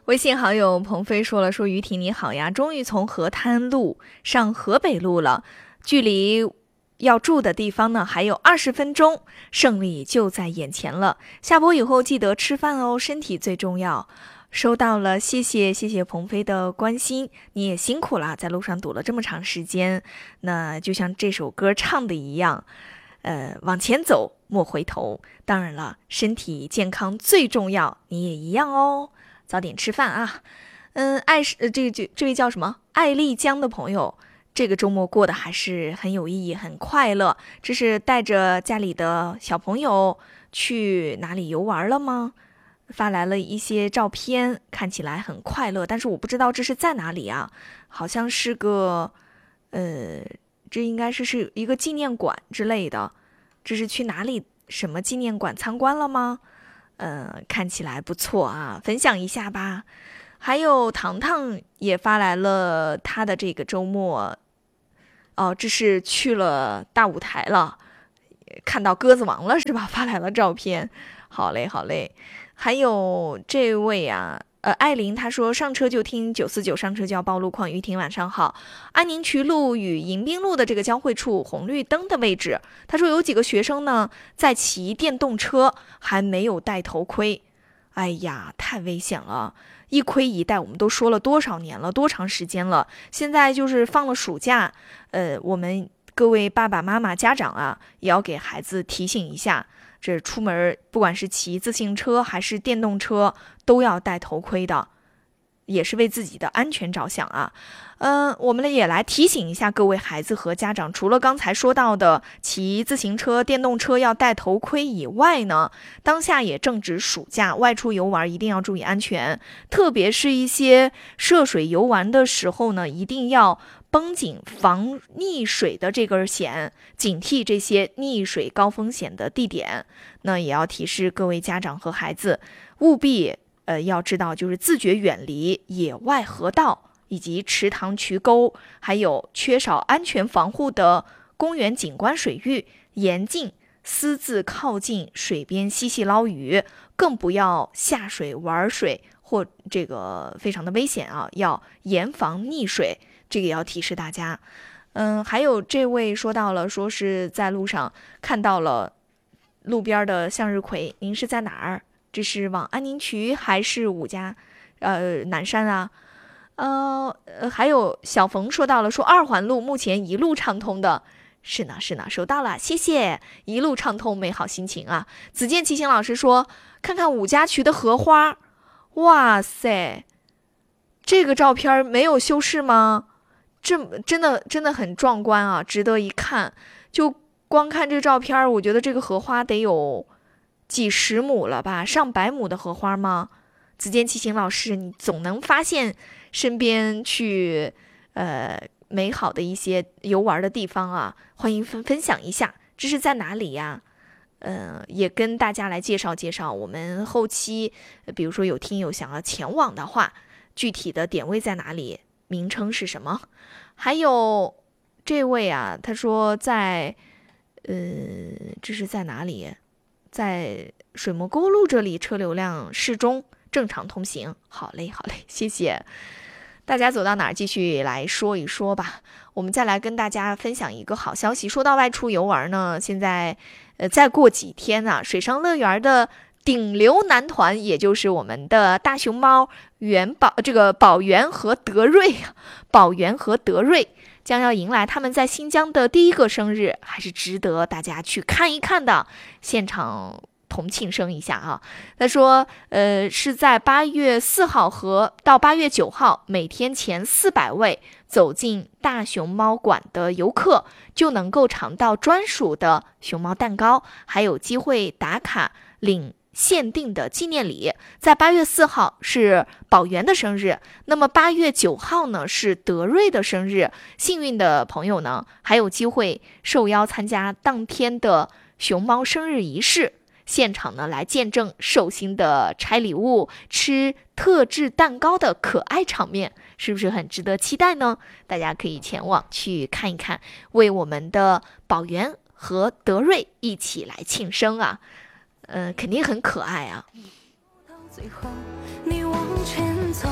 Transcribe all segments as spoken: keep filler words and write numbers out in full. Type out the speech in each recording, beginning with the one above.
微信好友鹏飞说了，说于婷你好呀，终于从河滩路上河北路了，距离要住的地方呢还有二十分钟，胜利就在眼前了。下播以后记得吃饭哦，身体最重要。收到了，谢谢谢谢鹏飞的关心，你也辛苦了，在路上堵了这么长时间。那就像这首歌唱的一样，呃，往前走莫回头。当然了，身体健康最重要，你也一样哦。早点吃饭啊。嗯，爱是呃，这这这位叫什么爱丽江的朋友，这个周末过得还是很有意义，很快乐。这是带着家里的小朋友去哪里游玩了吗？发来了一些照片，看起来很快乐，但是我不知道这是在哪里啊？好像是个，呃，这应该是是一个纪念馆之类的。这是去哪里？什么纪念馆参观了吗？呃，看起来不错啊，分享一下吧。还有糖糖也发来了他的这个周末，哦，这是去了大舞台了，看到鸽子王了是吧？发来了照片，好嘞好嘞。还有这位啊，呃，艾琳她说上车就听九四九，上车就要报路况。于婷晚上好，安宁渠路与迎宾路的这个交汇处红绿灯的位置，他说有几个学生呢在骑电动车，还没有戴头盔，哎呀，太危险了。一盔一戴，我们都说了多少年了，多长时间了？现在就是放了暑假，呃，我们各位爸爸妈妈、家长啊，也要给孩子提醒一下，这出门不管是骑自行车还是电动车，都要戴头盔的，也是为自己的安全着想啊。嗯、呃，我们也来提醒一下各位孩子和家长，除了刚才说到的骑自行车、电动车要戴头盔以外呢，当下也正值暑假，外出游玩一定要注意安全，特别是一些涉水游玩的时候呢，一定要绷紧防溺水的这根弦，警惕这些溺水高风险的地点。那也要提示各位家长和孩子，务必呃要知道，就是自觉远离野外河道以及池塘渠沟，还有缺少安全防护的公园景观水域，严禁私自靠近水边嬉戏捞鱼，更不要下水玩水，或这个非常的危险啊，要严防溺水。这个也要提示大家。嗯，还有这位说到了，说是在路上看到了路边的向日葵，您是在哪儿？这是往安宁渠还是五家呃南山啊？呃还有小冯说到了，说二环路目前一路畅通的。是呢是呢，收到了，谢谢，一路畅通，美好心情啊。子健骑行老师说，看看五家渠的荷花，哇塞，这个照片没有修饰吗？这真的真的很壮观啊，值得一看。就光看这照片，我觉得这个荷花得有几十亩了吧，上百亩的荷花吗？子健骑行老师，你总能发现身边去呃美好的一些游玩的地方啊，欢迎分分享一下，这是在哪里呀？呃，也跟大家来介绍介绍。我们后期，比如说有听友想要前往的话，具体的点位在哪里？名称是什么？还有这位啊，他说在，呃，这是在哪里？在水磨沟路这里，车流量适中，正常通行。好嘞，好嘞，谢谢。大家走到哪儿，继续来说一说吧。我们再来跟大家分享一个好消息。说到外出游玩呢，现在，呃，再过几天啊，水上乐园的顶流男团，也就是我们的大熊猫元宝，这个宝源和德瑞，宝源和德瑞将要迎来他们在新疆的第一个生日，还是值得大家去看一看的。现场同庆生一下啊！他说，呃，是在八月四号和到八月九号，每天前四百位走进大熊猫馆的游客就能够尝到专属的熊猫蛋糕，还有机会打卡领限定的纪念礼。在八月四号是宝源的生日，那么八月九号呢是德瑞的生日。幸运的朋友呢，还有机会受邀参加当天的熊猫生日仪式，现场呢来见证寿星的拆礼物、吃特制蛋糕的可爱场面，是不是很值得期待呢？大家可以前往去看一看，为我们的宝源和德瑞一起来庆生啊！呃，肯定很可爱啊。 到最后你往前走，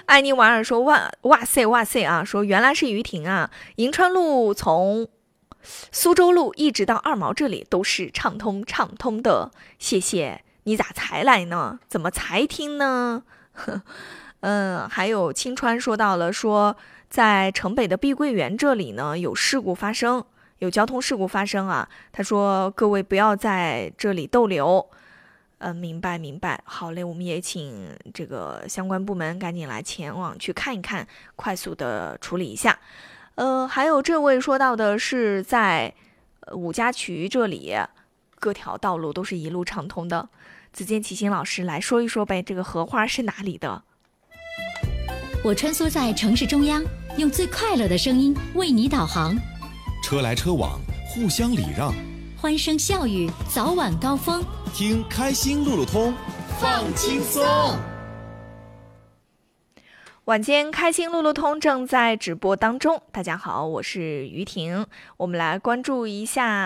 艾妮瓦尔说哇哇塞哇塞啊，说原来是于婷啊，银川路从苏州路一直到二毛这里都是畅通畅通的，谢谢。你咋才来呢？怎么才听呢？嗯，还有青川说到了，说在城北的碧桂园这里呢有事故发生，有交通事故发生啊。他说各位不要在这里逗留。嗯，明白明白，好嘞，我们也请这个相关部门赶紧来前往去看一看，快速的处理一下。呃，还有这位说到的是在五家渠这里，各条道路都是一路畅通的。子健启星老师来说一说呗，这个荷花是哪里的？ 我穿梭在城市中央，用最快乐的声音为你导航。 车来车往，互相礼让， 欢声笑语，早晚高峰。 听开心路路通， 放轻松。 晚间开心路路通正在直播当中，大家好，我是于婷，我们来关注一下